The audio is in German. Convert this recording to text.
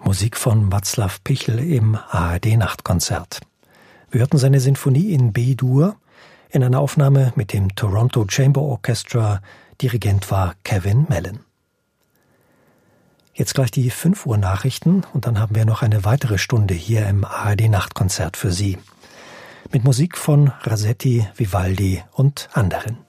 Musik von Václav Pichel im ARD-Nachtkonzert. Wir hörten seine Sinfonie in B-Dur in einer Aufnahme mit dem Toronto Chamber Orchestra. Dirigent war Kevin Mellon. Jetzt gleich die 5 Uhr Nachrichten und dann haben wir noch eine weitere Stunde hier im ARD-Nachtkonzert für Sie. Mit Musik von Rasetti, Vivaldi und anderen.